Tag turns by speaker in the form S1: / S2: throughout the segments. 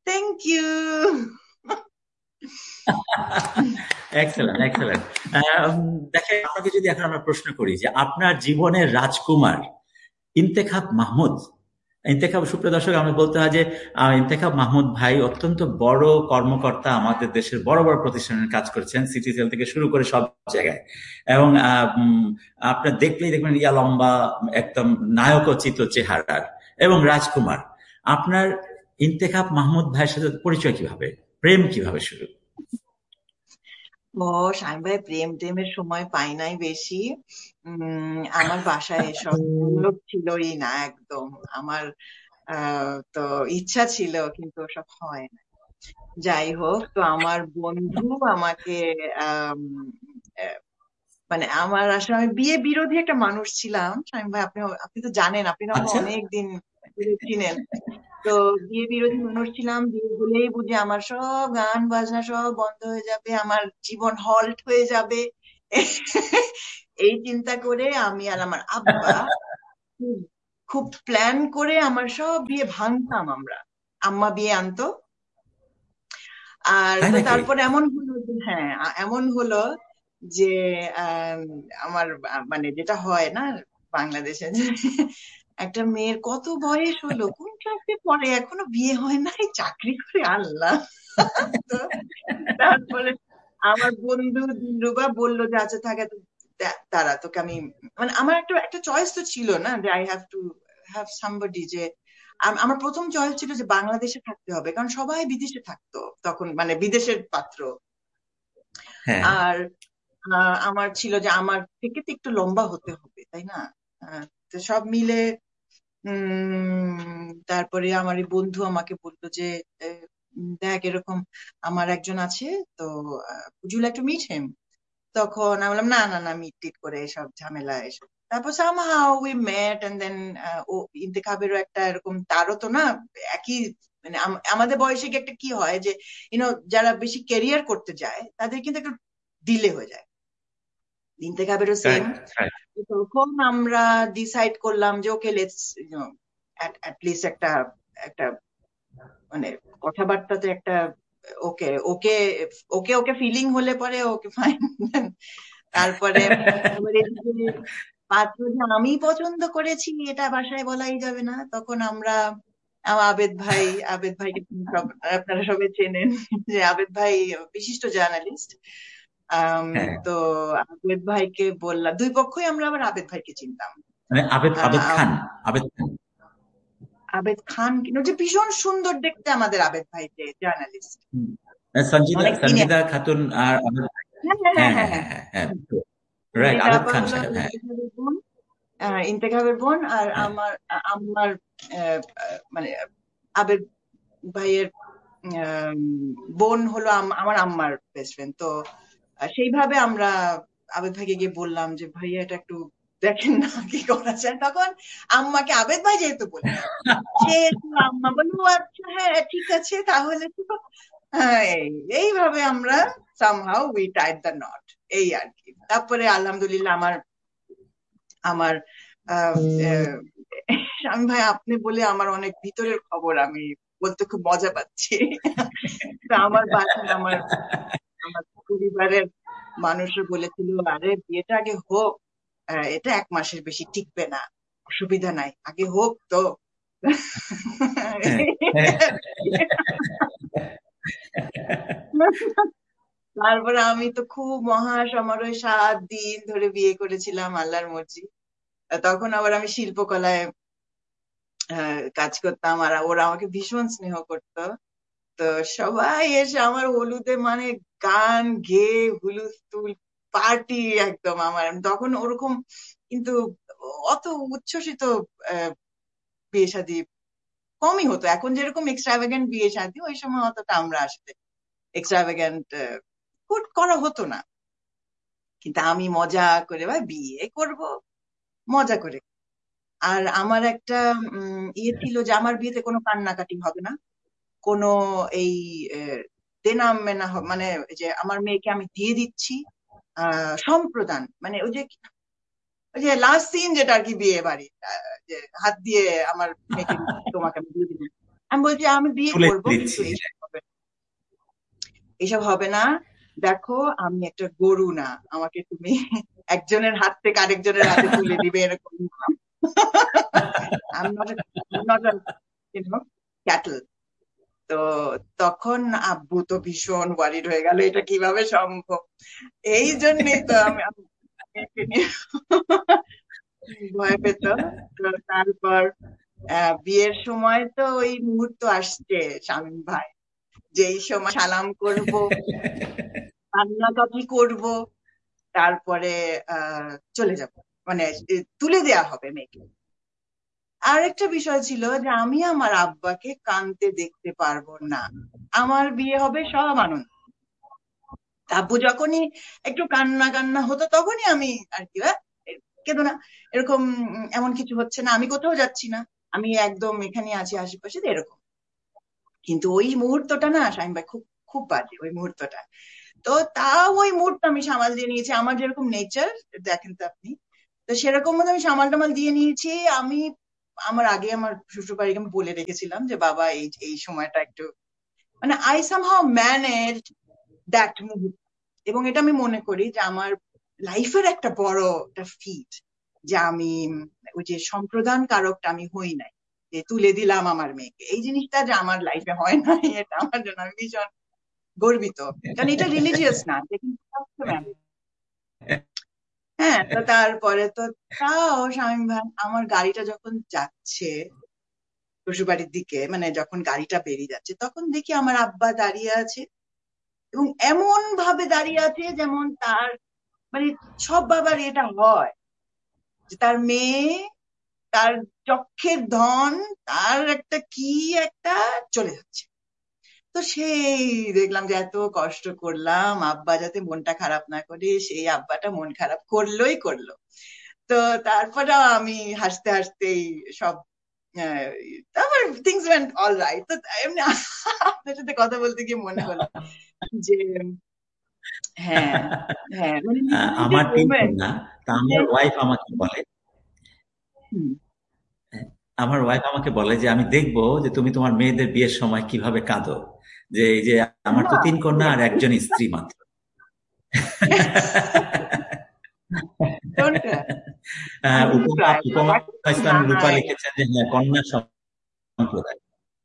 S1: Thank you.
S2: Excellent, excellent. দেখেন, আপনাকে যদি এখন আমরা প্রশ্ন করি যে আপনার জীবনের রাজকুমার ইন্তেখাব মাহমুদ, ইন্তেখাব, সুপ্রিয় দর্শক, আমি বলতে হয় যে ইন্তেখাব মাহমুদ ভাই অত্যন্ত বড় কর্মকর্তা, আমাদের দেশের বড় বড় প্রতিষ্ঠানের কাজ করেছেন, সিটিসেল থেকে শুরু করে সব জায়গায়। এবং আপনার দেখলেই দেখবেন ইয়া লম্বা, একদম নায়কোচিত চেহারার এবং রাজকুমার। আপনার ইন্তেখাব মাহমুদ ভাইয়ের সাথে পরিচয় কিভাবে, প্রেম কিভাবে শুরু?
S1: ও শামীম ভাই, প্রেম টেমের সময় পাই নাই বেশি। আমার বাসায় এসব লোক ছিলই না একদম। আমার তো ইচ্ছা ছিল, কিন্তু ওসব হয় না। যাই হোক, তো আমার বন্ধু আমাকে আম, আহ, মানে আমার আসলে, আমি বিয়ে বিরোধী একটা মানুষ ছিলাম শামীম ভাই। আপনি আপনি তো জানেন, আপনি না আমাকে
S2: আচ্ছা।
S1: অনেক দিন ধরে চিনেন। তো বিয়ে বিরোধী মানুষ ছিলাম। বিয়ে হলেই বুঝি আমার সব গান বাজনা সব বন্ধ হয়ে যাবে, আমার জীবন হল্ট হয়ে যাবে। এই চিন্তা করে আমি আর আমার আব্বা খুব খুব প্ল্যান করে আমার সব বিয়ে ভাঙতাম আমরা। আম্মা বিয়ে আনতো। আর
S2: তাই
S1: তো
S2: নাকি?
S1: তারপর এমন হলো যে, হ্যাঁ, এমন হলো যে আম, আমার মানে যেটা হয় না বাংলাদেশে, যে একটা মেয়ের কত বয়স হলো, কোন ক্লাসে পড়ে, এখনো বিয়ে হয় নাই, চাকরি করে, আল্লাহ। তো তারপরে আমার বন্ধু দিলরুবা বললো যে আচ্ছা থাকে, তারা তোকে আমি, মানে আমার একটা একটা চয়েস তো ছিল না, যে I have to have somebody, যে আমার প্রথম চয়েস ছিল যে বাংলাদেশে থাকতে হবে, কারণ সবাই বিদেশে থাকতো তখন, মানে বিদেশের পাত্র।
S2: হ্যাঁ।
S1: আর আমার ছিল যে আমার থেকে তো একটু লম্বা হতে হবে, তাই না? তো সব মিলে তারপরে আমার এই বন্ধু আমাকে বললো যে দেখ, এরকম আমার একজন আছে, তো would you like to meet him? তখন আমি বললাম না না না, মিট টিট করে এসব ঝামেলা এসব। তারপর somehow we met and then ও ইন্তেখাবেরও একটা এরকম, তারও তো না একই, মানে আমাদের বয়সে কি একটা কি হয় যে যারা বেশি ক্যারিয়ার করতে যায় তাদের কিন্তু একটু ডিলে হয়ে যায়। ইন্তেখাবেরও সেম।
S2: Right, right.
S1: তখন আমরা ডিসাইড করলাম যে ওকে, লেটস লিস্ট একটা একটা মানে কথাবার্তাতে একটা, ওকে ওকে ওকে ওকে ফিলিং হলে পরে ওকে ফাইন। তারপরে আবার এদিকে পাত্র যে আমি পছন্দ করেছি এটা বাসায় বলাই যাবে না। তখন আমরা আমার আবেদ ভাইকে আপনারা সবাই চেনেন, যে আবেদ ভাই বিশিষ্ট জার্নালিস্ট।
S2: হ্যাঁ,
S1: তো আবেদ ভাইকে বললাম, দুই পক্ষই আমরা আবার আবেদ ভাইকে চিনতাম।
S2: মানে আবেদ, আবেদ
S1: আহ,
S2: খান, আবেদ খান।
S1: আবেদ খান কিন্তু যে ভীষণ সুন্দর দেখতে আমাদের আবেদ ভাই, যে জার্নালিস্ট,
S2: হুম। সঞ্জিদা,
S1: অনেক দিনে।
S2: সঞ্জিদা খাতুন আর আবেদ।
S1: হ্যাঁ হ্যাঁ হ্যাঁ
S2: হ্যাঁ,
S1: হ্যাঁ
S2: হ্যাঁ,
S1: হ্যাঁ।
S2: হ্যাঁ, হ্যাঁ,
S1: হুম।
S2: হ্যাঁ। রাইট,
S1: সঞ্জিতা
S2: আবেদ
S1: আপা
S2: খান
S1: হলো
S2: সাহেব, হ্যাঁ।
S1: ইন্তেখাবের বোন। ইন্তেখাবের বোন, আর
S2: হ্যাঁ।
S1: আমার মানে আবেদ ভাইয়ের আম, বোন হলো আমার আম্মার বেস্ট ফ্রেন্ড। তো সেইভাবে আমরা আবেদ ভাইকে গিয়ে বললাম যে ভাইয়া এটা একটু দেখেন না, কি করা যায়। তখন আম্মাকে আবেদ ভাই যেহেতু বললো, সেহেতু আম্মা বললো আচ্ছা হ্যাঁ ঠিক আছে তাহলে তো, এইভাবে আমরা somehow we Tide the not, এই আর কি। তারপরে আলহামদুলিল্লাহ আমার আমার আহ, আহ, স্বামী ভাই আপনি বলে আমার অনেক ভিতরের খবর আমি বলতে খুব মজা পাচ্ছি। তা আমার বাসায় আমার আমার পরিবারের মানুষও বলেছিল, আরে বিয়েটা আগে হোক, এটা 1 মাসের বেশি টিকবে না, অসুবিধা নাই, আগে হোক তো।
S2: হ্যাঁ, হ্যাঁ।
S1: তারপরে আমি তো খুব মহা সমারোহে 7 দিন ধরে বিয়ে করেছিলাম, আল্লাহর মর্জি। তখন আবার আমি শিল্পকলায় কাজ করতাম, আর ওরা আমাকে ভীষণ স্নেহ করতো। তো সবাই এসে আমার হলুদে মানে গান গেয়ে হুলুস্থুল পার্টি একদম। আমার তখন ওরকম কিন্তু অত উচ্ছ্বসিত আহ, বিয়ে শাদী কমই হতো। এখন যেরকম এক্সট্রাভ্যাগেন্ট বিয়ে শাদী, ওই সময় অতটা আমরা আসলে এক্সট্রাভ্যাগেন্ট করা হতো না। কিন্তু আমি মজা করে ভাই বিয়ে করব, মজা করে। আর আমার একটা ইয়ে ছিল যে আমার বিয়েতে কোনো কান্নাকাটি হবে না, কোনো এই দেনা মেনা মানে যে আমার মেয়েকে আমি দিয়ে দিচ্ছি, সম্প্রদান, মানে ওই যে লাস্ট সিন যেটা আর কি বিয়ে বাড়ি, যে হাত দিয়ে আমার মেয়েকে তোমাকে আমি দিয়ে দিলাম, আমি বলছি আমি বিয়ে
S2: তুলে
S1: করব, কিন্তু
S2: দিচ্ছি।
S1: এইসব হবে না। দেখো আমি একটা গরু না, আমাকে তুমি একজনের হাত থেকে আরেকজনের হাতে তুলে দিবে এরকম না। I'm not a, I'm not a, cattle. তো তখন আব্বু তো ভীষণ ওয়ারিড হয়ে গেল, এটা কিভাবে সম্ভব। এই জন্যই তো আমি আমি মেয়েকে নিয়ে ভয় পেত। তো তারপর বিয়ের সময় তো ওই মুহূর্ত আসছে শামীম ভাই, যেই সময় সালাম করব, কান্নাকাটি করব, তারপরে চলে যাব, মানে তুলে দেয়া হবে মেয়েকে। আর একটা বিষয় ছিল যে আমি আমার আব্বাকে কাঁদতে দেখতে পারবো না। আমার বিয়ে হবে সব আনন্দ, আব্বু যখনই একটু কান্না কান্না হতো তখনই আমি আর কি কেঁদো না, এরকম এমন কিছু হচ্ছে না, আমি কোথাও যাচ্ছি না, আমি একদম এখানে আছি আশেপাশে, এরকম। কিন্তু ওই মুহূর্তটা না শাহিন ভাই, খুব খুব বাজে ওই মুহূর্তটা। তো তাও ওই মুহূর্ত আমি সামাল দিয়ে নিয়েছি, আমার যেরকম নেচার দেখেন তো আপনি, তো সেরকম মতো আমি সামাল টামাল দিয়ে নিয়েছি। আমি আমার আগে আমার শ্বশুর বাড়িকে আমি বলে রেখেছিলাম যে বাবা এই এই সময়টা একটু, মানে আই সামহাউ ম্যানেজ দ্যাট মুহূর্ত। এবং এটা আমি মনে করি যে আমার লাইফের একটা বড় একটা ফিট, যে আমি ওই যে সম্প্রদান কারকটা আমি হই নাই, যে তুলে দিলাম আমার মেয়েকে, এই জিনিসটা যে আমার লাইফে হয় নাই, এটা আমার জন্য আমি ভীষণ গর্বিত। কারণ এটা রিলিজিয়াস না, এটা কিন্তু ম্যারেজ। হ্যাঁ, তো তারপরে তো তাও শামীম ভাই আমার গাড়িটা যখন যাচ্ছে শ্বশুরবাড়ির দিকে, মানে যখন গাড়িটা বেরিয়ে যাচ্ছে, তখন দেখি আমার আব্বা দাঁড়িয়ে আছে, এবং এমন ভাবে দাঁড়িয়ে আছে যেমন তার, মানে সব বাবার এটা হয় যে তার মেয়ে, তার চক্ষের ধন, তার একটা কি একটা চলে যাচ্ছে। তো সেই দেখলাম যে এত কষ্ট করলাম আব্বা যাতে মনটা খারাপ না করে, সেই আব্বাটা মন খারাপ করলোই করলো। তো তারপরে আমি হাসতে হাসতেই সব, আহ, তারপর থিংস ওয়েন্ট অল রাইট। তো এমনি আপনার সাথে কথা বলতে গিয়ে মনে হলো যে হ্যাঁ, হ্যাঁ, মানে
S2: আমার
S1: liberated
S2: তিন
S1: women,
S2: কন্যা, তা আমার ওয়াইফ আমাকে বলে,
S1: হুম,
S2: আমার ওয়াইফ আমাকে বলে যে আমি দেখবো যে তুমি তোমার মেয়েদের বিয়ের সময় কিভাবে কাঁদো, যে এই যে আমার তো তিন কন্যা আর একজন স্ত্রী মাত্র।
S1: কোনটা? আমি কিন্তু
S2: উপমা
S1: প্রায়
S2: উপমা
S1: বাবাকে তো
S2: ইসলাম রূপা
S1: নাই।
S2: লিখেছেন যে হ্যাঁ, কন্যা সম্প্রদায়।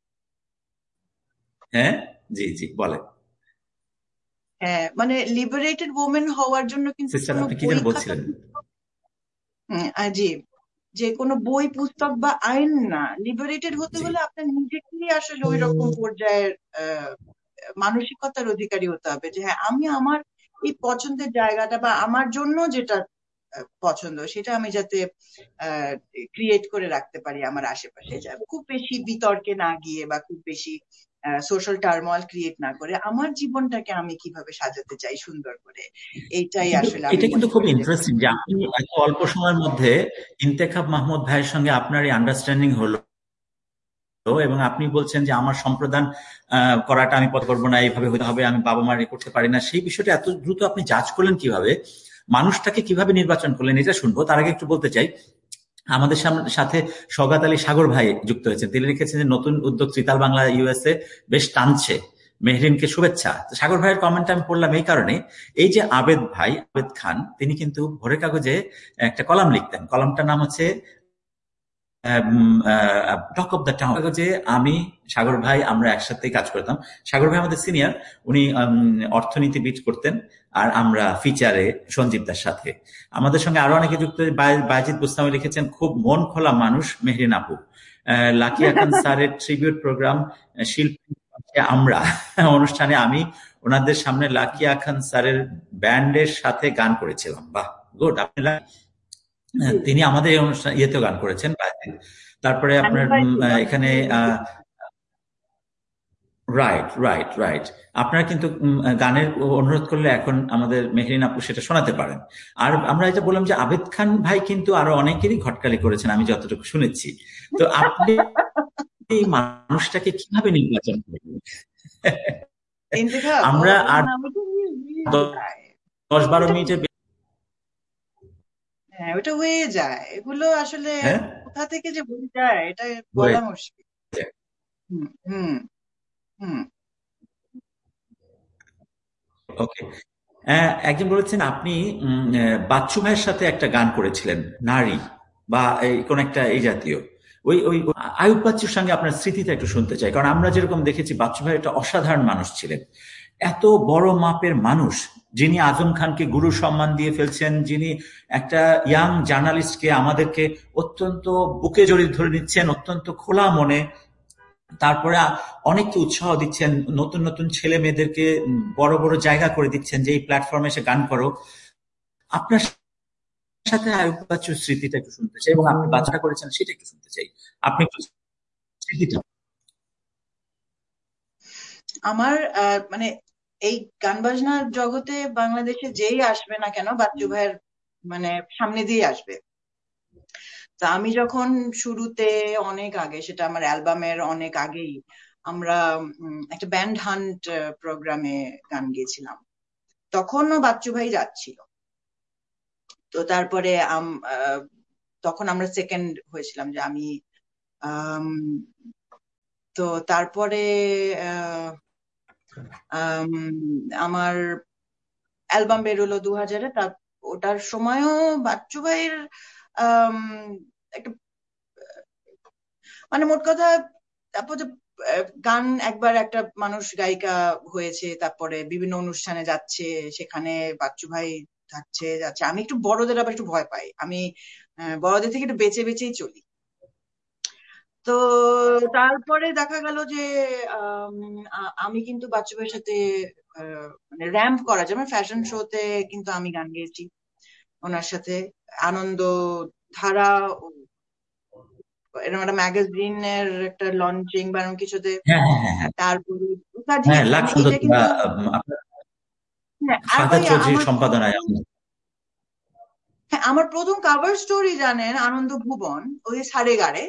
S2: হ্যাঁ, জি জি বলে।
S1: হ্যাঁ, মানে লিবারেটেড ওমেন হওয়ার জন্য কিন্তু
S2: সিস্টার
S1: কোনো
S2: আপনি কি
S1: বই
S2: যেন
S1: খাতা,
S2: বলছিলেন?
S1: জি, যে কোনো বই পুস্তক বা আইন না, লিবারেটেড হতে
S2: জি
S1: হলে আপনার নিজেকেই আসলে ওই রকম পর্যায়ের মানসিকতার অধিকারী হতে হবে, যে হ্যাঁ আমি আমার এই পছন্দের জায়গাটা বা আমার জন্য যেটা পছন্দ সেটা আমি যাতে ক্রিয়েট করে রাখতে পারি আমার আশেপাশে, যা খুব বেশি বিতর্কে না গিয়ে বা খুব বেশি সোশ্যাল টার্মোয়াল ক্রিয়েট না করে আমার জীবনটাকে আমি কিভাবে সাজাতে চাই সুন্দর করে, এইটাই
S2: কিন্তু
S1: আসলে আমি
S2: এটা কিন্তু
S1: মনে
S2: খুব
S1: করি যে
S2: ইন্টারেস্টিং যে আপনি এত অল্প সময়ের মধ্যে ইন্তেখাব মাহমুদ ভাইয়ের সঙ্গে আপনার এই আন্ডারস্ট্যান্ডিং হলো, এবং আপনি বলছেন যে আমার সম্প্রদান করাটা আমি পছন্দ করবো না, এইভাবে হতে হবে, আমি বাবা মার করতে পারি না, সেই বিষয়টা এত দ্রুত আপনি জাজ করলেন কিভাবে, মানুষটাকে কিভাবে নির্বাচন করলেন, এটা শুনবো। তার আগে একটু বলতে চাই, আমাদের সাথে সওগাত আলী সাগর ভাই যুক্ত হয়েছেন। তিনি লিখেছেন যে নতুন উদ্যোগ ত্রিতাল বাংলা ইউএসএ বেশ টানছে, মেহরিনকে শুভেচ্ছা। সাগর ভাইয়ের কমেন্ট আমি পড়লাম এই কারণে, এই যে আবেদ ভাই, আবেদ খান, তিনি কিন্তু ভোরের কাগজে একটা কলাম লিখতেন, কলামটার নাম হচ্ছে টক অফ দ্য টাউন। যে আমি, সাগর ভাই, আমরা একসাথেই কাজ করতাম। সাগর ভাই আমাদের সিনিয়র, উনি অর্থনীতিবিদ করতেন, আর আমরা ফিচারে সঞ্জীব দার সাথে। আমাদের সঙ্গে আরো অনেকে যুক্ত, বায়েজিদ বুস্তামি লিখেছেন খুব মন খোলা মানুষ মেহরিন আপু। লাকিয়া খান স্যারের ট্রিবিউট প্রোগ্রাম শিল্পী আমরা অনুষ্ঠানে আমি ওনাদের সামনে লাকিয়া খান স্যারের ব্যান্ডের সাথে গান করেছিলাম। বাহ, গুড। আপনি তিনি আমাদের এই অনুষ্ঠান ইয়েতেও গান করেছেন। তারপরে আপনার এখানে রাইট রাইট রাইট, আপনারা কিন্তু গানের অনুরোধ করলে এখন আমাদের মেহরিন আপু সেটা শোনাতে পারেন। আর আমরা এটা বললাম যে আবেদ খান ভাই কিন্তু আরো অনেকেরই ঘটকালি করেছেন আমি যতটুকু শুনেছি। তো আপনি এই মানুষটাকে কিভাবে নির্বাচন করবেন?
S1: ইন্তেখাব,
S2: আমরা আর
S1: না ওটা হয়ে যায়,
S2: 10-12
S1: ওটা
S2: মিনিটের
S1: হ্যাঁ ওটা হয়ে যায়, এগুলো আসলে
S2: হ্যাঁ
S1: কোথা থেকে যে হয়ে যায় এটা
S2: হয়ে
S1: বলা মুশকিল।
S2: যায়।
S1: হুম হুম হুম।
S2: ওকে। একজন বলেছেন আপনি বাচ্চু ভাইয়ের সাথে একটা গান করেছিলেন, নারী বা এই কোন একটা এই জাতীয়। ওই ওই আয়ুব বাচ্চুর সঙ্গে আপনার স্মৃতিটা একটু শুনতে চাই, কারণ আমরা যেরকম দেখেছি বাচ্চু ভাই একটা অসাধারণ মানুষ ছিলেন, এত বড় মাপের মানুষ, যিনি আজম খানকে গুরু সম্মান দিয়ে ফেলছেন, যিনি একটা ইয়াং জার্নালিস্টকে আমাদেরকে অত্যন্ত বুকে জড়িয়ে ধরে নিচ্ছেন অত্যন্ত খোলা মনে, তারপরে অনেককে উৎসাহ দিচ্ছেন, নতুন নতুন ছেলে মেয়েদেরকে বড় বড় জায়গা করে দিচ্ছেন যে এই প্ল্যাটফর্মে এসে গান করো। আপনার সাথে আয়ুব বাচ্চুর স্মৃতিটা একটু শুনতে চাই, এবং আপনি বাচ্চাটা করেছেন সেটা একটু শুনতে চাই। আপনি একটু স্মৃতিটা।
S1: আমার মানে এই গান বাজনার জগতে বাংলাদেশে যেই আসবে না কেন বাচ্চু ভাইয়ের মানে সামনে দিয়ে আসবে। তা আমি যখন শুরুতে, অনেক আগে, সেটা আমার অ্যালবামের অনেক আগেই, আমরা একটা ব্যান্ড হান্ট প্রোগ্রামে গান গেয়েছিলাম। তখনও বাচ্চু ভাই যাচ্ছিল। তো তারপরে তখন আমরা সেকেন্ড হয়েছিলাম, যে আমি আম, তো তারপরে আহ, আম, আমার অ্যালবাম বেরোলো 2000-এ। তা ওটার সময়ও বাচ্চু ভাইয়ের আম, একটা, মানে মোট কথা, তারপর যে গান একবার একটা মানুষ গায়িকা হয়েছে, তারপরে বিভিন্ন অনুষ্ঠানে যাচ্ছে, সেখানে বাচ্চু ভাই থাকছে যাচ্ছে। আমি একটু বড়দের আবার একটু ভয় পাই, আমি বড়দের থেকে একটু বেঁচে বেঁচেই চলি। তো তারপরে দেখা গেল যে আম, আমি কিন্তু বাচ্চু ভাইয়ের সাথে মানে র্যাম্প করা, যেমন ফ্যাশন শোতে কিন্তু আমি গান গেয়েছি ওনার সাথে। আনন্দ ধারা, এরকম একটা ম্যাগাজিনের একটা লঞ্চিং বা এরকম কিছুতে।
S2: হ্যাঁ, হ্যাঁ, হ্যাঁ, হ্যাঁ,
S1: তারপরে একাধিক,
S2: হ্যাঁ, লাখ
S1: মানে
S2: সুন্দর
S1: এটা কিন্তু,
S2: আপনার
S1: হ্যাঁ। আর
S2: শাহাদাত
S1: ভাইয়া
S2: চৌধুরীর
S1: আমার
S2: সম্পাদনায়।
S1: প্রথম, হ্যাঁ, আমার প্রথম কাভার স্টোরি জানেন আনন্দ ভুবন, ওই সারে গারে।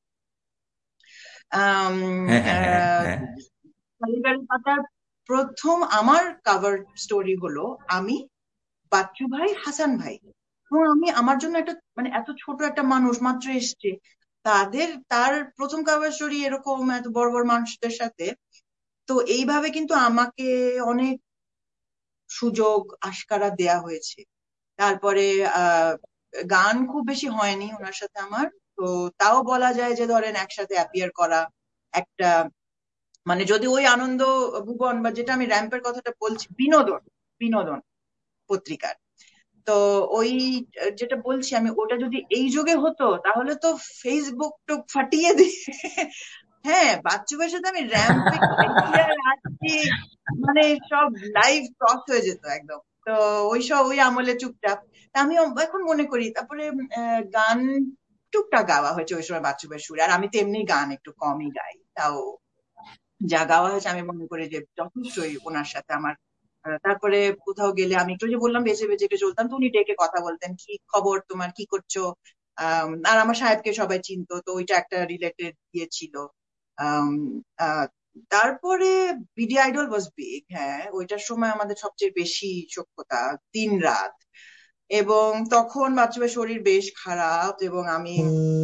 S1: আম,
S2: হ্যাঁ, হ্যাঁ, হ্যাঁ,
S1: আহ,
S2: হ্যাঁ,
S1: সারে গারে পাতার প্রথম আমার কাভার স্টোরি হলো আমি, বাচ্চু ভাই, হাসান ভাই। এবং আমি, আমার জন্য একটা, মানে এত ছোট একটা মানুষ মাত্র এসছে, তার প্রথম কাভার স্টোরি এরকম এত বড় বড় মানুষদের সাথে। তো এইভাবে কিন্তু আমাকে অনেক সুযোগ আশকারা দেয়া হয়েছে। তারপরে আহ গান খুব বেশি হয়নি ওনার সাথে আমার। তো তাও বলা যায় যে ধরেন একসাথে অ্যাপিয়ার করা একটা, মানে যদি ওই আনন্দ ভুবন বা যেটা আমি র্যাম্পের কথাটা বলছি, বিনোদন বিনোদন পত্রিকার, তো ওই যেটা বলছি আমি, ওটা যদি এই যুগে হতো তাহলে তো ফেসবুক তো ফাটিয়ে দিয়ে, হ্যাঁ, বাচ্চু ভাইয়ের সাথে আমি র্যাম্পে গেছি আর আসছি, মানে সব লাইভ ক্রস হয়ে যেত একদম। তো ওই আমলে চুপচাপ। তা আমি এখন মনে করি, তারপরে গান টুকটাক গাওয়া হয়েছে ওই সময় বাচ্চু ভাইয়ের সুরে। আর আমি তো এমনি গান একটু কমই গাই, তাও যা গাওয়া হয়েছে আমি মনে করি যে যথেষ্টই ওনার সাথে আমার। তারপরে কোথাও গেলে আমি একটু, যে বললাম, বেঁচে বেঁচে একটু চলতাম, তো উনি ডেকে কথা বলতেন, কি খবর তোমার, কি করছো। আর আমার সাহেবকে সবাই চিনতো, তো ওইটা একটা রিলেটেড ইয়ে ছিল। আম, আহ, তারপরে বিডি আইডল ওয়াজ বিগ, হ্যাঁ, ওইটার সময় আমাদের সবচেয়ে বেশি সখ্যতা, 3 রাত। এবং তখন বাচ্চা শরীর বেশ খারাপ, এবং আমি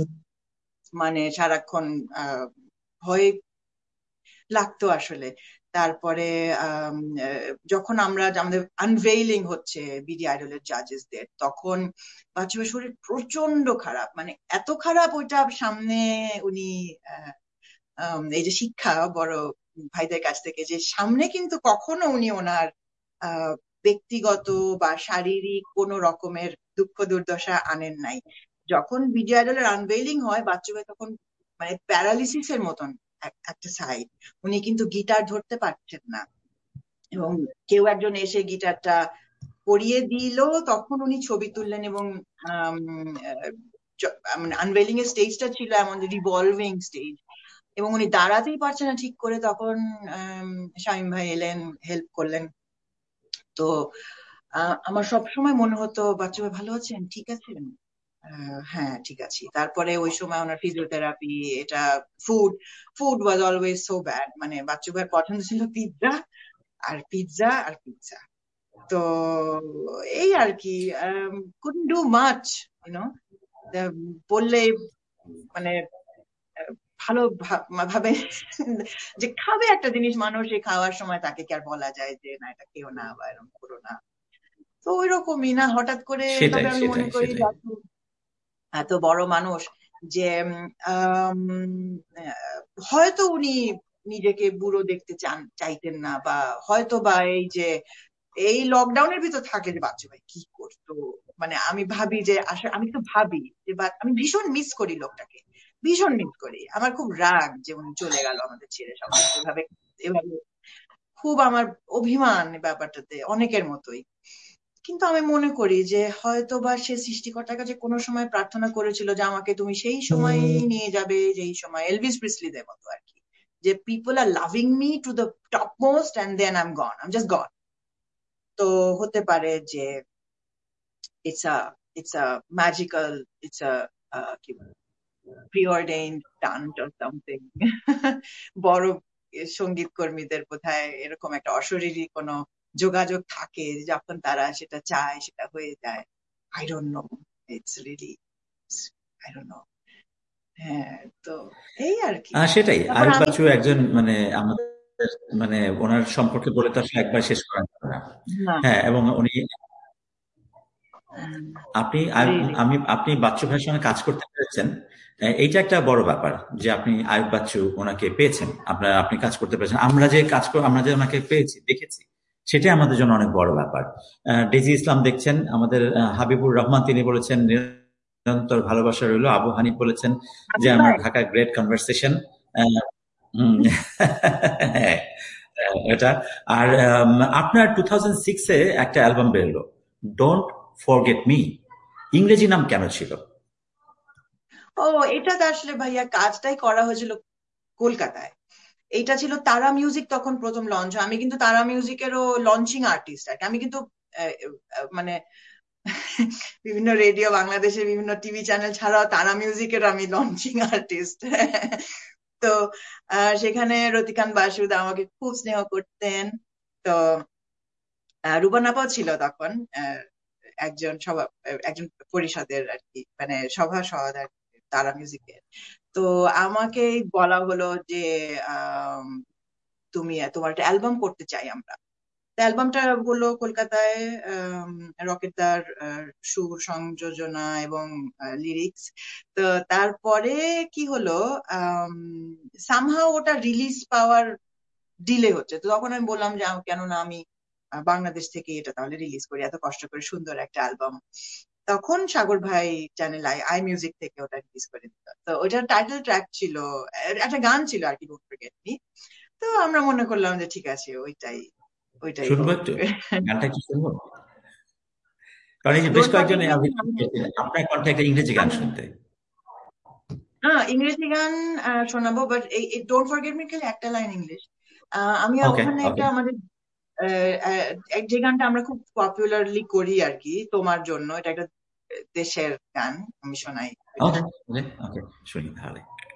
S1: মানে সারাক্ষণ ভয় লাগতো আসলে। তারপরে আম, যখন আমাদের আনভেইলিং হচ্ছে বিডি আইডলের জাজেসদের, তখন বাচ্চুর শরীর প্রচন্ড খারাপ, মানে এত খারাপ, ওইটা সামনে উনি এই যে শিক্ষা বড় ভাইদের কাছ থেকে, যে সামনে কিন্তু কখনো উনি ওনার আহ ব্যক্তিগত বা শারীরিক কোনো রকমের দুঃখ দুর্দশা আনেন নাই। যখন বিডি আইডলের আনভেইলিং হয়, বাচ্চু ভাই তখন মানে প্যারালিসিসের মতন একটা সাইড, উনি কিন্তু গিটার ধরতে পারছেন না। এবং কেউ একজন এসে গিটারটা পরিয়ে দিল, তখন উনি ছবি তুললেন। এবং মানে আনভেইলিং এর স্টেজটা ছিল এমন রিভলভিং স্টেজ, এবং উনি দাঁড়াতেই পারছেন না ঠিক করে, তখন শামীম ভাই এলেন, হেল্প করলেন। তো আমার সব সময় মনে হতো, বাচ্চা ভাই ভালো আছেন, ঠিক আছেন? হ্যাঁ, ঠিক আছি। তারপরে ওই সময় ওনার ফিজিওথেরাপি, এটা, food food was always so bad, মানে বাচ্চু ভাইয়ের পছন্দ ছিল পিৎজা আর পিৎজা আর পিৎজা। তো এই আর কি, couldn't do much, you know, বললে, মানে ভালো ভাবে যে খাবে একটা জিনিস মানুষ, এই খাওয়ার সময় তাকে কি আর বলা যায় যে না এটা কেউ না বা এরকম করো না। তো ওই রকমই না হঠাৎ করে।
S2: সেটাই
S1: তবে আমি মনে
S2: সেটাই
S1: করি
S2: সেটাই।
S1: এত বড় মানুষ যে আম, হয়তো উনি নিজেকে বুড়ো দেখতে চাইতেন না, বা হয়তো বা এই যে এই লকডাউনের ভিতর থাকলে যে বাচ্চা ভাই কি করতো, মানে আমি ভাবি যে আসলে আমি তো ভাবি যে আমি ভীষণ মিস করি লোকটাকে, ভীষণ মিস করি। আমার খুব রাগ যে উনি চলে গেল আমাদের ছেড়ে সবাই এভাবে এভাবে, খুব আমার অভিমান ব্যাপারটাতে অনেকের মতোই। কিন্তু আমি মনে করি যে হয়তো বা সে সৃষ্টিকর্তার কাছে কোনো সময় প্রার্থনা করেছিল যে আমাকে তুমি সেই সময় নিয়ে যাবে যেই সময় এলভিস প্রিসলিদের মতো আর কি, যে people R loving me to the top most and then I am gone, I am just গন। তো হতে পারে যে it's a magical, it's a কি preordained stunt or something. বড় সঙ্গীত কর্মীদের বোধহয় এরকম একটা অশরীরী কোনো যোগাযোগ থাকে, যখন তারা সেটা চায় সেটা হয়ে যায়। I don't know. It's really, I don't know. হ্যাঁ, তো এই আর কি।
S2: সেটাই,
S1: তারপর
S2: আয়ুব
S1: আমি
S2: বাচ্চু একজন মানে আমাদের মানে ওনার সম্পর্কে বলে তো আসলে একবার শেষ করা যাবে না।
S1: না,
S2: হ্যাঁ, এবং উনি
S1: রিয়েলি
S2: আপনি বাচ্চু ভাইয়ের সঙ্গে কাজ করতে পেরেছেন, এইটা একটা বড় ব্যাপার যে আপনি আয়ুব বাচ্চু ওনাকে পেয়েছেন, আপনি কাজ করতে পেরেছেন। আমরা যে ওনাকে পেয়েছি দেখেছি, সেটাই আমাদের জন্য অনেক বড় ব্যাপার। ডেজি ইসলাম দেখছেন, আমাদের হাবিবুর রহমান তিনি বলেছেন নিরন্তর ভালোবাসা রইল। আবু হানিফ বলেছেন যে আমার
S1: ভাই।
S2: Dhaka great conversation. এটা। আর আপনার 2006-এ একটা অ্যালবাম বেরোলো, ডোন্ট ফরগেট মি। ইংরেজি নাম কেন ছিল?
S1: ও, এটাতে আসলে ভাইয়া কাজটাই করা হয়েছিল কলকাতায়। এইটা ছিল তারা মিউজিক, তখন প্রথম লঞ্চ। আমি কিন্তু তারা মিউজিকেরও লঞ্চিং আর্টিস্ট আর কি। আমি কিন্তু মানে বিভিন্ন রেডিও, বাংলাদেশের বিভিন্ন টিভি চ্যানেল ছাড়াও তারা মিউজিকের আমি লঞ্চিং আর্টিস্ট। তো সেখানে রতিকান বাসুদ আমাকে খুব স্নেহ করতেন। তো রুবান আপাও ছিল তখন একজন পরিষদের আর কি, মানে সভাসদ আর কি, তারা মিউজিকের। তো আমাকে বলা হলো যে আম, তোমার একটা অ্যালবাম করতে চাই আমরা। অ্যালবামটা হলো কলকাতায়, রকেটদার সুর সংযোজনা এবং লিরিক্স। তো তারপরে কি হলো, সামহাও ওটা রিলিজ পাওয়ার ডিলে হচ্ছে। তো তখন আমি বললাম যে কেন না আমি বাংলাদেশ থেকে এটা তাহলে রিলিজ করি, এত কষ্ট করে সুন্দর একটা অ্যালবাম। তখন সাগর ভাই চ্যানেল আই আই মিউজিক থেকে ওটা রিলিজ করে দিত। তো ওটার টাইটেল ট্র্যাক ছিল, একটা গান ছিল আর কি, ডোন্ট ফরগেট মি। তো আমরা মনে করলাম যে ঠিক আছে, ওইটাই ওইটাই
S2: শুনবো
S1: হোক।
S2: একটু, গানটা একটু শুনবো, কারণ এই যে বেশ
S1: ডোন্ট
S2: কয়েকজন
S1: ফরগেট মি
S2: আপনার কণ্ঠে একটা ইংরেজি গান
S1: আমি
S2: শুনতে।
S1: ইংরেজি গান শোনাবো, বাট এই ডোন্ট ফরগেট মি খালি একটা লাইন ইংলিশ। আমি
S2: ওকে
S1: ওখানে
S2: ওকে
S1: একটা আমাদের যে গানটা আমরা খুব পপুলারলি করি আর কি, তোমার জন্য, এটা একটা দেশের গান, আমি শোনাই এটা।
S2: ওকে ওকে ওকে, শুনি তাহলে।